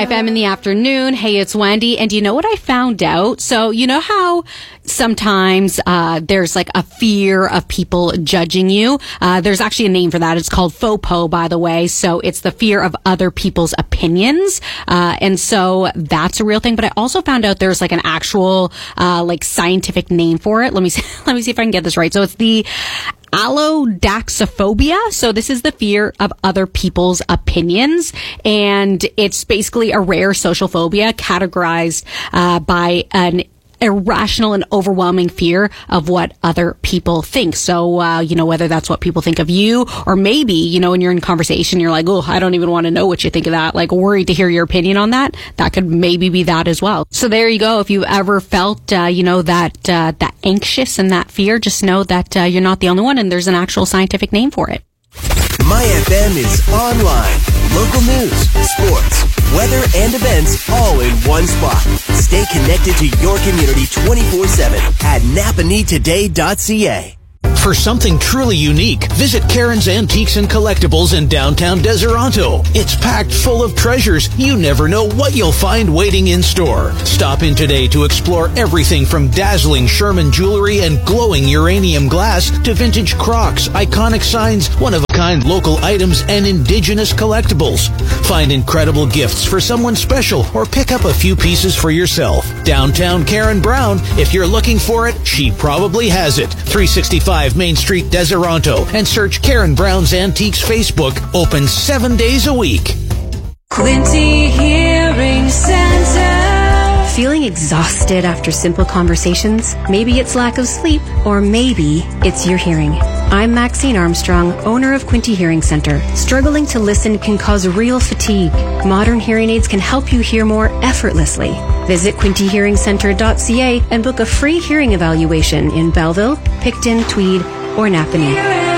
FM in the afternoon. Hey, it's Wendy. And you know what I found out? So you know how sometimes there's like a fear of people judging you? There's actually a name for that. It's called FOPO, by the way. So it's the fear of other people's opinions. And so that's a real thing. But I also found out there's like an actual like scientific name for it. Let me see if I can get this right. So it's the allodaxophobia. So this is the fear of other people's opinions, and it's basically a rare social phobia categorized by an irrational and overwhelming fear of what other people think. So, you know, whether that's what people think of you, or maybe, you know, when you're in conversation, you're like, oh, I don't even want to know what you think of that. Like, worried to hear your opinion on that. That could maybe be that as well. So there you go. If you ever felt, you know, that anxious and that fear, just know that you're not the only one, and there's an actual scientific name for it. My FM is online. Local news, sports, weather, and events all in one spot. Stay connected to your community 24/7 at napanetoday.ca. For something truly unique, visit Karen's Antiques and Collectibles in downtown Deseronto. It's packed full of treasures. You never know what you'll find waiting in store. Stop in today to explore everything from dazzling Sherman jewelry and glowing uranium glass to vintage Crocs, iconic signs, one-of-a-kind local items, and indigenous collectibles. Find incredible gifts for someone special or pick up a few pieces for yourself. Downtown Karen Brown, if you're looking for it, she probably has it. 365 Main Street, Deseronto, and search Karen Brown's Antiques Facebook. Open 7 days a week. Quinte Hearing Center. Feeling exhausted after simple conversations? Maybe it's lack of sleep, or maybe it's your hearing. I'm Maxine Armstrong, owner of Quinte Hearing Center. Struggling to listen can cause real fatigue. Modern hearing aids can help you hear more effortlessly. Visit quintehearingcenter.ca and book a free hearing evaluation in Belleville, Picton, Tweed, or Napanee.